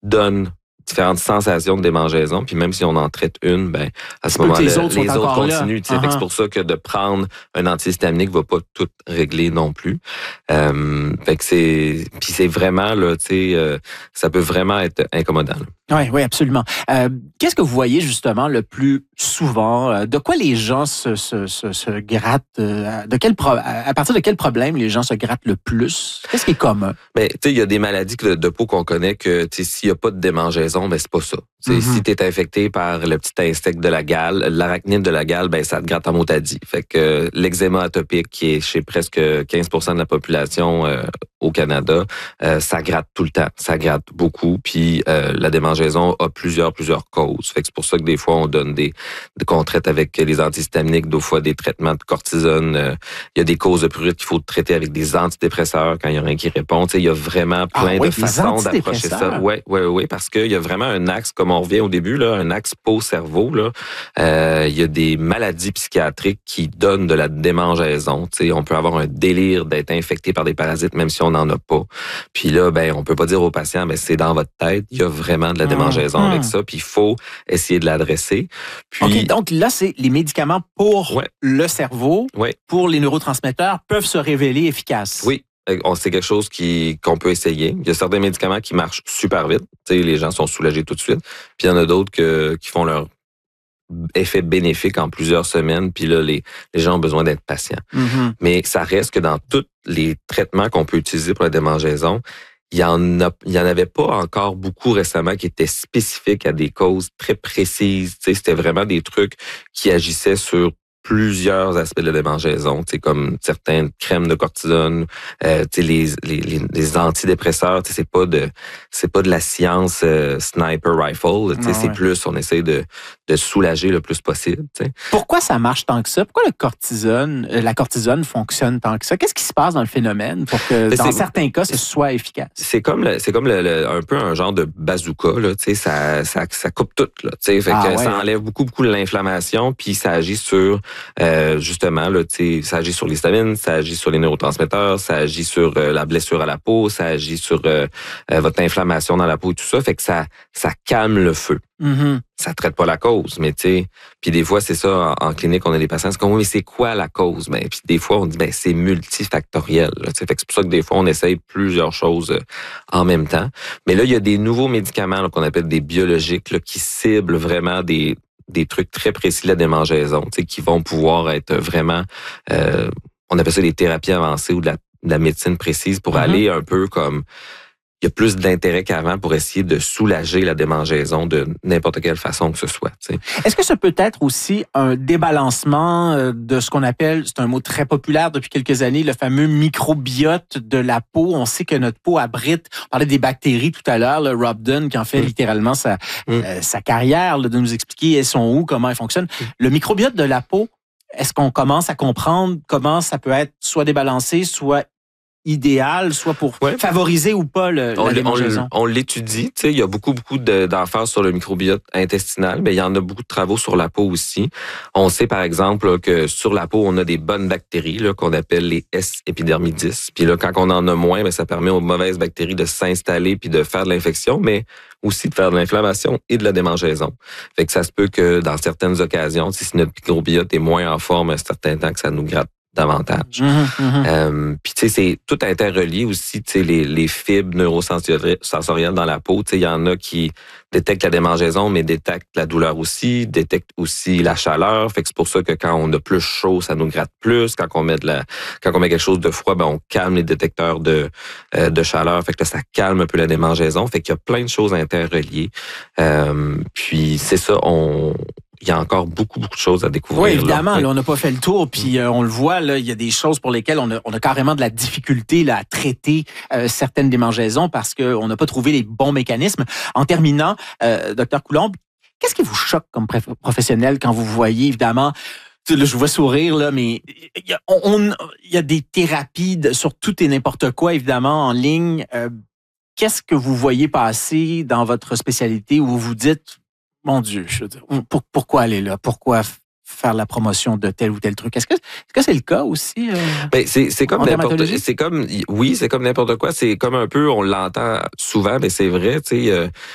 donne différentes sensations de démangeaison, puis même si on en traite une, ben à ce moment-là, les autres continuent. Fait que c'est pour ça que de prendre un antihistaminique va pas tout régler non plus. Fait que c'est vraiment là, tu sais, ça peut vraiment être incommodant. Oui, absolument. Qu'est-ce que vous voyez justement le plus souvent? De quoi les gens se grattent? À partir de quel problème les gens se grattent le plus? Qu'est-ce qui est commun? Ben, tu sais, il y a des maladies de peau qu'on connaît que, tu sais, s'il y a pas de démangeaison, ben c'est pas ça. Si tu es infecté par le petit insecte de la gale, l'arachnide de la gale, ben ça te gratte en motadie. Fait que l'eczéma atopique, qui est chez presque 15% de la population au Canada, ça gratte tout le temps. Ça gratte beaucoup. Puis la démangeaison a plusieurs causes. Fait que c'est pour ça que des fois, on donne qu'on traite avec les antihistaminiques, des fois des traitements de cortisone. Il y a des causes de prurite qu'il faut traiter avec des antidépresseurs quand il y a rien qui répond. Tu sais, il y a vraiment plein de façons d'approcher ça. Oui, parce qu'il y a vraiment un axe, comme on revient au début, là, un axe peau-cerveau. Là. Il y a des maladies psychiatriques qui donnent de la démangeaison. Tu sais, on peut avoir un délire d'être infecté par des parasites, même si on n'en a pas. Puis là, ben, on peut pas dire au patient, mais c'est dans votre tête. Il y a vraiment de la démangeaison avec ça. Puis il faut essayer de l'adresser. Puis, OK, donc là, c'est les médicaments pour le cerveau, pour les neurotransmetteurs, peuvent se révéler efficaces. Oui. C'est quelque chose qu'on peut essayer. Il y a certains médicaments qui marchent super vite. Tu sais, les gens sont soulagés tout de suite. Puis il y en a d'autres qui font leur effet bénéfique en plusieurs semaines. Puis là, les gens ont besoin d'être patients. Mais ça reste que dans tous les traitements qu'on peut utiliser pour la démangeaison, il y en avait pas encore beaucoup récemment qui étaient spécifiques à des causes très précises. Tu sais, c'était vraiment des trucs qui agissaient sur plusieurs aspects de la démangeaison, tu sais, comme certaines crèmes de cortisone, tu sais, les antidépresseurs, tu sais, c'est pas de la science sniper rifle, tu sais, c'est plus, on essaie de soulager le plus possible, tu sais. Pourquoi ça marche tant que ça? Pourquoi la cortisone fonctionne tant que ça? Qu'est-ce qui se passe dans le phénomène pour que, dans certains cas, ce soit efficace? C'est comme un peu un genre de bazooka, là, tu sais, ça coupe tout, là, tu sais, fait que ça enlève beaucoup de l'inflammation, puis ça agit sur justement, là, ça agit sur l'histamine, ça agit sur les neurotransmetteurs, ça agit sur la blessure à la peau, ça agit sur votre inflammation dans la peau et tout ça. Fait que ça calme le feu. Ça traite pas la cause, mais tu sais, puis des fois, c'est ça, en clinique, on a des patients, c'est comme, mais c'est quoi la cause? Ben, puis des fois, on dit, ben, c'est multifactoriel, là, fait que c'est pour ça que des fois, on essaye plusieurs choses en même temps. Mais là, il y a des nouveaux médicaments là, qu'on appelle des biologiques là, qui ciblent vraiment des trucs très précis de la démangeaison, tu sais, qui vont pouvoir être vraiment, on appelle ça des thérapies avancées ou de la médecine précise pour aller un peu comme, il y a plus d'intérêt qu'avant pour essayer de soulager la démangeaison de n'importe quelle façon que ce soit. Tu sais. Est-ce que ça peut être aussi un débalancement de ce qu'on appelle, c'est un mot très populaire depuis quelques années, le fameux microbiote de la peau? On sait que notre peau abrite, on parlait des bactéries tout à l'heure, Rob Dunn qui en fait littéralement sa carrière, là, de nous expliquer elles sont où, comment elles fonctionnent. Le microbiote de la peau, est-ce qu'on commence à comprendre comment ça peut être soit débalancé, soit idéal, soit pour favoriser ou pas la démangeaison? On l'étudie, tu sais, il y a beaucoup d'affaires sur le microbiote intestinal, mais il y en a beaucoup de travaux sur la peau aussi. On sait par exemple là, que sur la peau, on a des bonnes bactéries là, qu'on appelle les S. epidermidis. Puis là, quand on en a moins, ben, ça permet aux mauvaises bactéries de s'installer puis de faire de l'infection, mais aussi de faire de l'inflammation et de la démangeaison. Fait que ça se peut que dans certaines occasions, si notre microbiote est moins en forme un certain temps, que ça nous gratte davantage. Puis tu sais, c'est tout interrelié aussi, tu sais, les fibres neurosensorielles dans la peau, tu sais, il y en a qui détectent la démangeaison, mais détectent la douleur aussi, détectent aussi la chaleur. Fait que c'est pour ça que quand on a plus chaud, ça nous gratte plus. Quand on met quelque chose de froid, ben on calme les détecteurs de chaleur. Fait que là, ça calme un peu la démangeaison. Fait qu'il y a plein de choses interreliées. Puis c'est ça, il y a encore beaucoup de choses à découvrir. Oui, évidemment, là, on n'a pas fait le tour, puis on le voit, là, il y a des choses pour lesquelles on a carrément de la difficulté là, à traiter certaines démangeaisons parce qu'on n'a pas trouvé les bons mécanismes. En terminant, Dr Coulombe, qu'est-ce qui vous choque comme professionnel quand vous voyez, évidemment, là, je vous vois sourire, là, mais il y a des thérapies sur tout et n'importe quoi, évidemment, en ligne. Qu'est-ce que vous voyez passer dans votre spécialité où vous vous dites, mon Dieu, je veux dire, pourquoi aller là? Pourquoi faire la promotion de tel ou tel truc? Est-ce que c'est le cas aussi? Ben, c'est comme n'importe quoi. C'est comme un peu, on l'entend souvent, mais c'est vrai, tu sais,